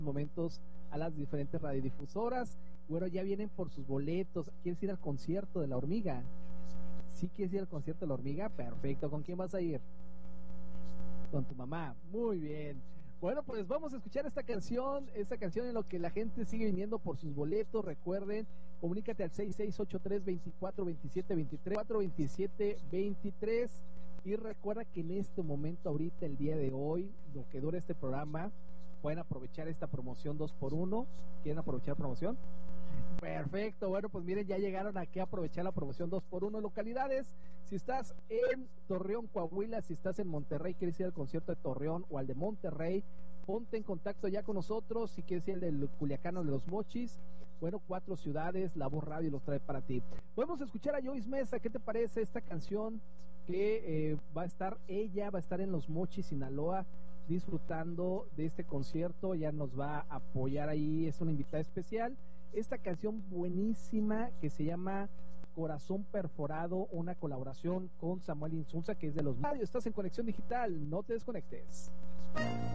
momentos a las diferentes radiodifusoras. Bueno, ya vienen por sus boletos. ¿Quieres ir al concierto de La Hormiga? ¿Sí quieres ir al concierto de La Hormiga? Perfecto. ¿Con quién vas a ir? Con tu mamá. Muy bien. Bueno, pues vamos a escuchar esta canción en lo que la gente sigue viniendo por sus boletos. Recuerden, comunícate al 6683-242723, 427-23. Y recuerda que en este momento, ahorita, el día de hoy, lo que dura este programa, pueden aprovechar esta promoción 2x1. ¿Quieren aprovechar la promoción? Perfecto, bueno, pues miren, ya llegaron aquí a aprovechar la promoción 2x1. Localidades: si estás en Torreón, Coahuila, si estás en Monterrey, quieres ir al concierto de Torreón o al de Monterrey, ponte en contacto ya con nosotros. Si quieres ir al del Culiacán o de Los Mochis, bueno, 4 ciudades, La Voz Radio los trae para ti. Vamos a escuchar a Joyce Mesa. ¿Qué te parece esta canción? Que va a estar en Los Mochis, Sinaloa, disfrutando de este concierto. Ya nos va a apoyar ahí, es una invitada especial. Esta canción buenísima que se llama Corazón Perforado, una colaboración con Samuel Insunza, que es de Los Medios. Estás en Conexión Digital, no te desconectes.